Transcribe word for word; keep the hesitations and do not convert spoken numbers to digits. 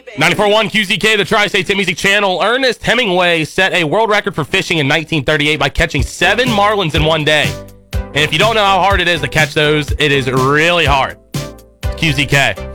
ninety-four point one Q Z K, the Tri-State Hit Music Channel. Ernest Hemingway set a world record for fishing in nineteen thirty-eight by catching seven marlins in one day. And if you don't know how hard it is to catch those, it is really hard. Q Z K.